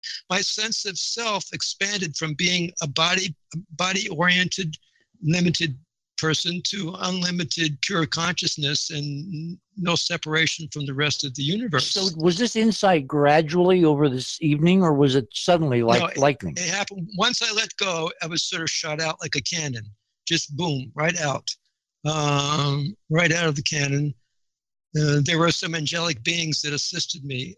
my sense of self expanded from being a body-oriented, limited person to unlimited pure consciousness and no separation from the rest of the universe. So was this insight gradually over this evening, or was it suddenly like No, lightning? It happened once I let go. I was sort of shot out like a cannon, just boom, right out of the cannon. There were some angelic beings that assisted me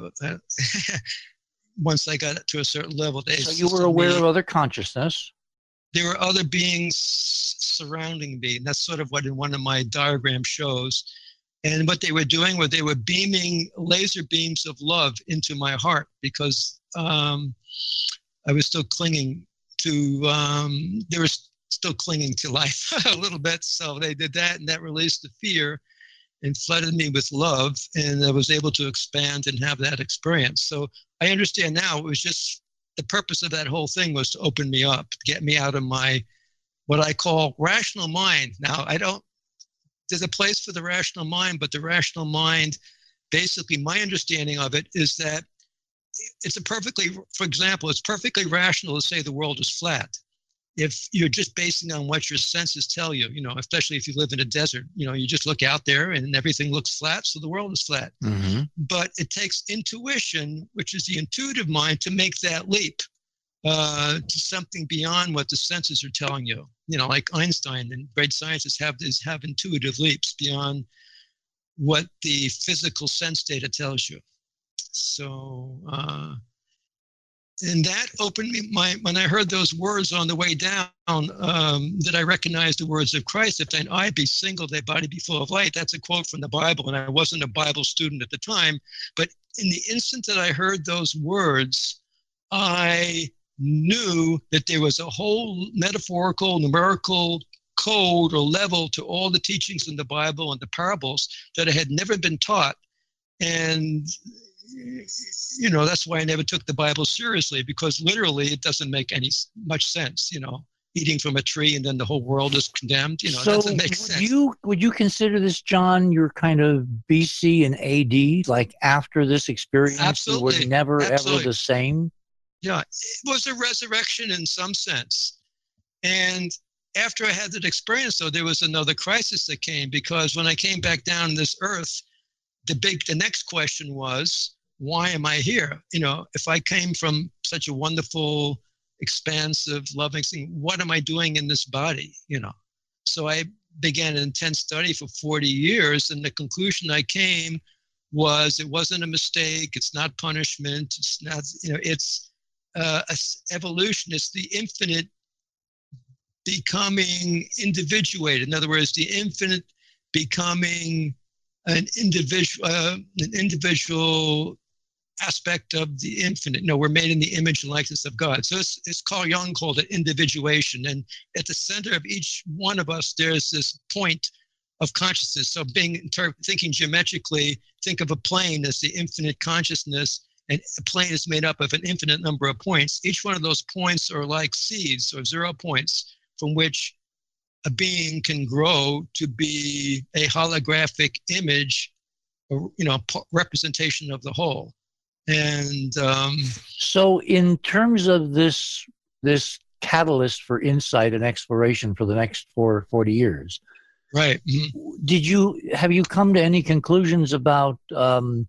once I got to a certain level. So you were aware of other consciousness. There were other beings surrounding me. And that's sort of what in one of my diagrams shows. And what they were doing was they were beaming laser beams of love into my heart because I was still clinging to, they were still clinging to life a little bit. So they did that, and that released the fear and flooded me with love. And I was able to expand and have that experience. So I understand now it was just the purpose of that whole thing was to open me up, get me out of my, what I call rational mind. Now, there's a place for the rational mind, but the rational mind, basically my understanding of it is that for example, it's perfectly rational to say the world is flat. If you're just basing on what your senses tell you, especially if you live in a desert, you just look out there and everything looks flat, so the world is flat. Mm-hmm. But it takes intuition, which is the intuitive mind, to make that leap to something beyond what the senses are telling you. Like Einstein and great scientists have intuitive leaps beyond what the physical sense data tells you. So, and that opened me, when I heard those words on the way down, that I recognized the words of Christ, if thine eye be single, thy body be full of light. That's a quote from the Bible, and I wasn't a Bible student at the time, but in the instant that I heard those words, I knew that there was a whole metaphorical, numerical code or level to all the teachings in the Bible and the parables that I had never been taught. And that's why I never took the Bible seriously, because literally it doesn't make much sense, eating from a tree and then the whole world is condemned, it doesn't make sense. Would you consider this, John, your kind of BC and AD, like after this experience? Absolutely. You were never, Absolutely. ever the same? Yeah, it was a resurrection in some sense. And after I had that experience, though, there was another crisis that came, because when I came back down to this earth, the next question was, why am I here? If I came from such a wonderful, expansive, loving thing, what am I doing in this body? So I began an intense study for 40 years, and the conclusion I came was it wasn't a mistake. It's not punishment. It's not, it's evolution. It's the infinite becoming individuated. In other words, the infinite becoming an individual aspect of the infinite. We're made in the image and likeness of God. So it's Carl Jung called it individuation. And at the center of each one of us, there's this point of consciousness. So thinking geometrically, think of a plane as the infinite consciousness, and a plane is made up of an infinite number of points. Each one of those points are like seeds or 0 points from which a being can grow to be a holographic image, or, representation of the whole. And so in terms of this catalyst for insight and exploration for the next 40 years, right? Mm-hmm. Have you come to any conclusions about the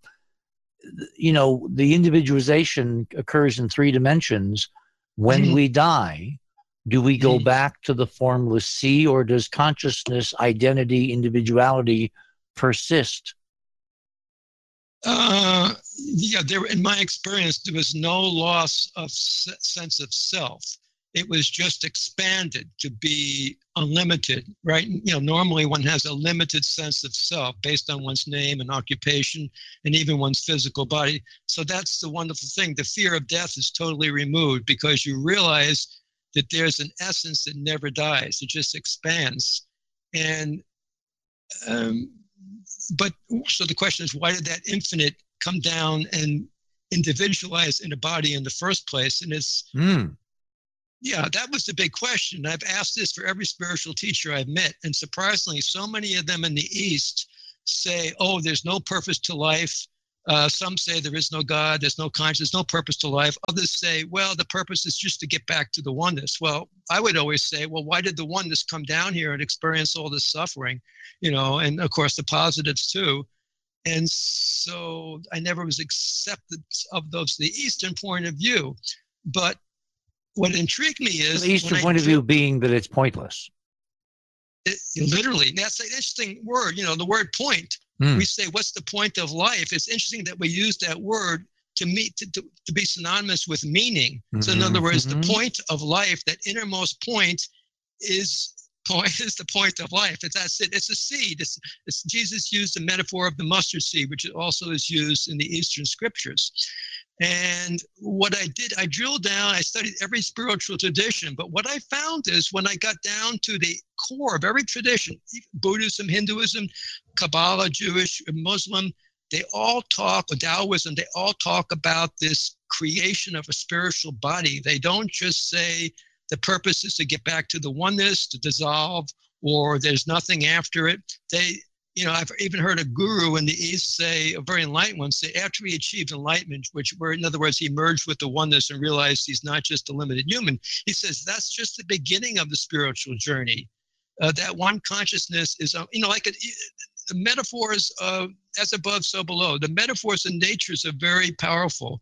individualization occurs in 3 dimensions? When Mm-hmm. we die, do we go back to the formless sea, or does consciousness, identity, individuality persist? In my experience, there was no loss of sense of self. It was just expanded to be unlimited, right? Normally one has a limited sense of self based on one's name and occupation and even one's physical body. So that's the wonderful thing. The fear of death is totally removed, because you realize that there's an essence that never dies. It just expands. And so the question is, why did that infinite come down and individualize in a body in the first place? And that was the big question. I've asked this for every spiritual teacher I've met. And surprisingly, so many of them in the East say, oh, there's no purpose to life. Some say there is no God, there's no conscience, no purpose to life. Others say, well, the purpose is just to get back to the oneness. Well, I would always say, well, why did the oneness come down here and experience all this suffering? And of course the positives too. And so I never was accepted of the Eastern point of view. But what intrigued me is the Eastern point of view being that it's pointless. Literally, that's an interesting word. The word point. We say, what's the point of life? It's interesting that we use that word to be synonymous with meaning. So in other words, the point of life, that innermost point is the point of life. That's it. It's a seed. It's Jesus used the metaphor of the mustard seed, which also is used in the Eastern scriptures. And what I did, I drilled down, I studied every spiritual tradition, but what I found is when I got down to the core of every tradition, Buddhism, Hinduism, Kabbalah, Jewish, Muslim, they all talk, or Taoism, they all talk about this creation of a spiritual body. They don't just say the purpose is to get back to the oneness, to dissolve, or there's nothing after it. I've even heard a guru in the East say, a very enlightened one, say after he achieved enlightenment, in other words, he merged with the oneness and realized he's not just a limited human. He says that's just the beginning of the spiritual journey. That one consciousness is, the metaphors of as above, so below. The metaphors and natures are very powerful.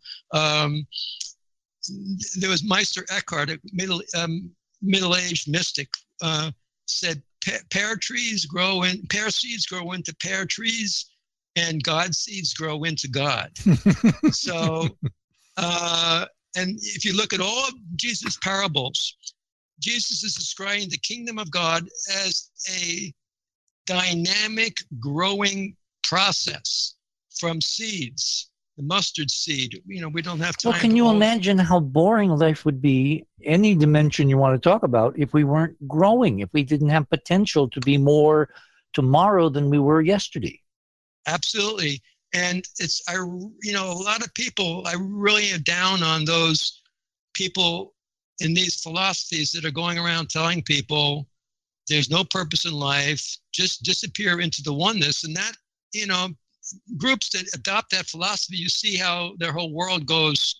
There was Meister Eckhart, a middle-aged mystic, said pear seeds grow into pear trees, and God seeds grow into God. So, and if you look at all of Jesus' parables, Jesus is describing the kingdom of God as a dynamic growing process from seeds. The mustard seed, we don't have time. Well, can you imagine how boring life would be, any dimension you want to talk about, if we weren't growing, if we didn't have potential to be more tomorrow than we were yesterday? Absolutely. And a lot of people, I really am down on those people in these philosophies that are going around telling people there's no purpose in life, just disappear into the oneness. And that, groups that adopt that philosophy, you see how their whole world goes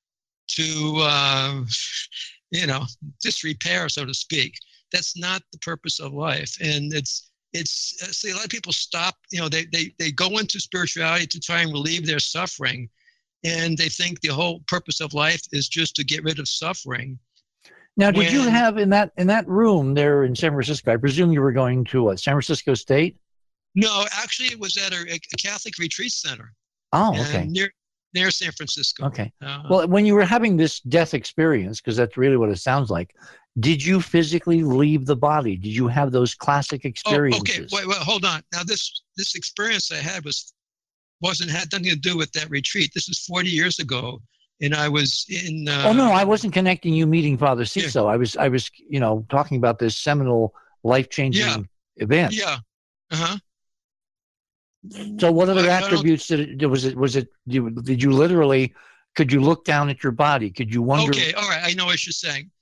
to, disrepair, so to speak. That's not the purpose of life. And see, a lot of people stop, they go into spirituality to try and relieve their suffering. And they think the whole purpose of life is just to get rid of suffering. Now, did you have in that room there in San Francisco, I presume you were going to San Francisco State? No, actually, it was at a Catholic retreat center. Oh, okay. Near San Francisco. Okay. Well, when you were having this death experience, because that's really what it sounds like, did you physically leave the body? Did you have those classic experiences? Oh, okay. Wait, hold on. Now, this experience I had had nothing to do with that retreat. This was 40 years ago, and I was in. Oh no, I wasn't connecting you meeting Father Ciso. Yeah. I was, talking about this seminal, life-changing event. Yeah. Uh-huh. So what other attributes did you literally, could you look down at your body? Could you wonder? Okay, all right, I know what you're saying.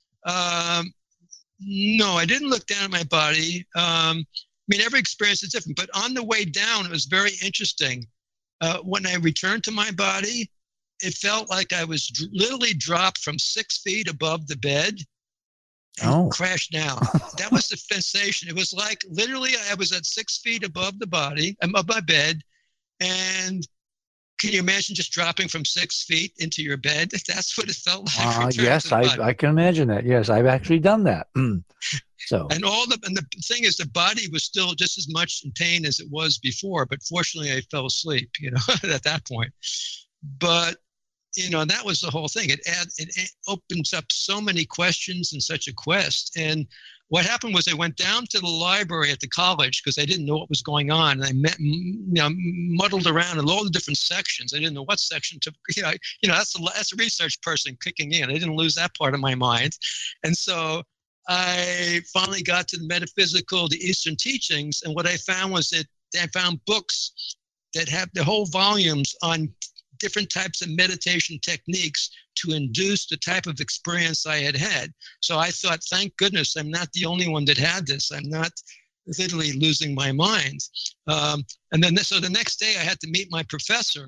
No, I didn't look down at my body. Every experience is different, but on the way down, it was very interesting. When I returned to my body, it felt like I was literally dropped from 6 feet above the bed and crashed down. That was the sensation. It was like literally I was at 6 feet above the body, above my bed. And can you imagine just dropping from 6 feet into your bed? That's what it felt like. Yes, I can imagine that. Yes, I've actually done that. So and the thing is, the body was still just as much in pain as it was before, but fortunately I fell asleep, at that point. But that was the whole thing. It opens up so many questions in such a quest. And what happened was I went down to the library at the college because I didn't know what was going on. And I muddled around in all the different sections. I didn't know what section to, that's a research person kicking in. I didn't lose that part of my mind. And so I finally got to the metaphysical, the Eastern teachings. And what I found was that I found books that have the whole volumes on different types of meditation techniques to induce the type of experience I had had. So I thought, thank goodness I'm not the only one that had this. I'm not literally losing my mind. So the next day I had to meet my professor.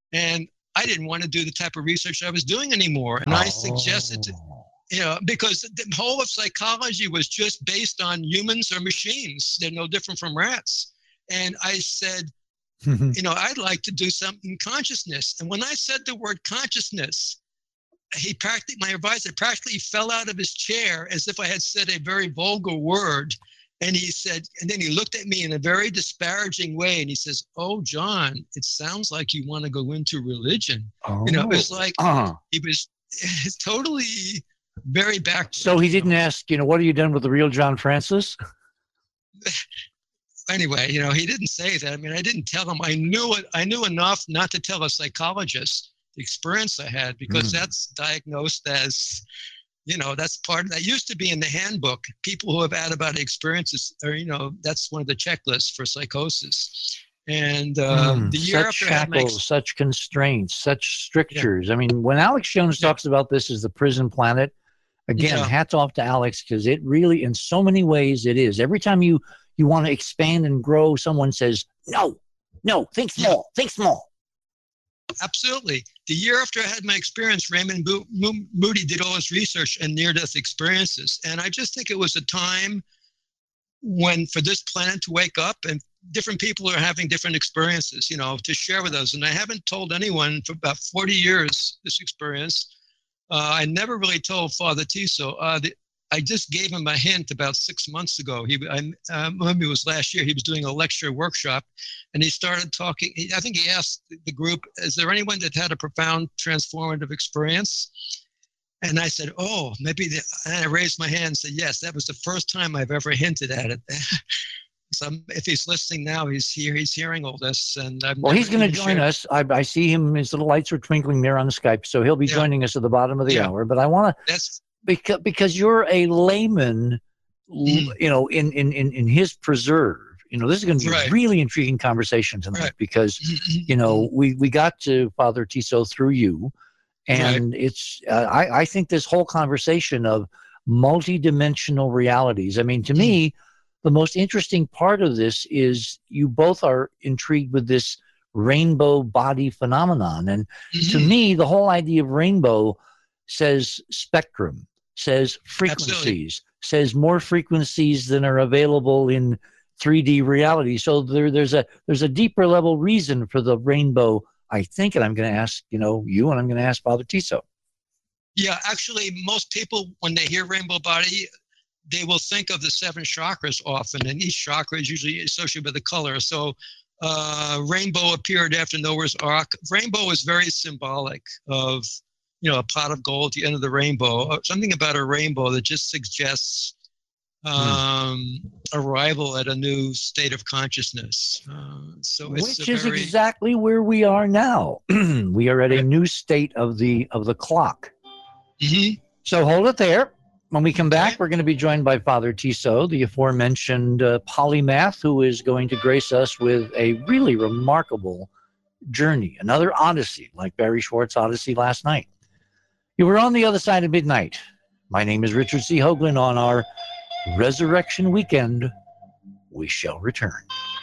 And I didn't want to do the type of research I was doing anymore. And I suggested to, because the whole of psychology was just based on humans or machines. They're no different from rats. And I said, I'd like to do something in consciousness. And when I said the word consciousness, my advisor practically fell out of his chair as if I had said a very vulgar word. And he said, and then he looked at me in a very disparaging way, and he says, "Oh, John, it sounds like you want to go into religion." It was like he was totally very back. So he didn't ask, what have you done with the real John Francis? Anyway, he didn't say that. I mean, I didn't tell him. I knew enough not to tell a psychologist the experience I had, because that's diagnosed as, that's part of that. Used to be in the handbook. People who have out-of-body experiences, or that's one of the checklists for psychosis. And the year such after shackles, such constraints, such strictures. I mean, when Alex Jones talks about this as the prison planet, again, hats off to Alex, because it really, in so many ways, it is. Every time you want to expand and grow, someone says, no, think small, think small. Absolutely. The year after I had my experience, Raymond Moody did all his research and near-death experiences. And I just think it was a time when, for this planet to wake up, and different people are having different experiences, to share with us. And I haven't told anyone for about 40 years this experience. I never really told Father Tiso. I just gave him a hint about 6 months ago. Maybe it was last year. He was doing a lecture workshop, and he started talking. I think he asked the group, "Is there anyone that had a profound transformative experience?" And I said, "Oh, maybe." And I raised my hand and said, "Yes, that was the first time I've ever hinted at it." So if he's listening now, he's here. He's hearing all this, and he's going to join us. I see him; his little lights are twinkling there on Skype, so he'll be joining us at the bottom of the hour. But I want to. Because you're a layman, in his preserve. This is going to be a really intriguing conversation tonight, because, we got to Father Tiso through you, and it's I think this whole conversation of multidimensional realities. I mean, to me, the most interesting part of this is you both are intrigued with this rainbow body phenomenon, and to me, the whole idea of rainbow says spectrum, says frequencies, says more frequencies than are available in 3D reality. So there's a deeper level reason for the rainbow, I think, and I'm going to ask you, and I'm going to ask Father Tiso. Yeah, actually, most people, when they hear rainbow body, they will think of the 7 chakras often, and each chakra is usually associated with a color. So rainbow appeared after Noah's Ark. Rainbow is very symbolic of a pot of gold at the end of the rainbow, something about a rainbow that just suggests arrival at a new state of consciousness. Which is exactly where we are now. We are at a new state of the clock. So hold it there. When we come back, we're going to be joined by Father Tiso, the aforementioned polymath, who is going to grace us with a really remarkable journey, another odyssey, like Barry Schwartz's Odyssey last night. You were on the other side of midnight. My name is Richard C. Hoagland. On our Resurrection Weekend, we shall return.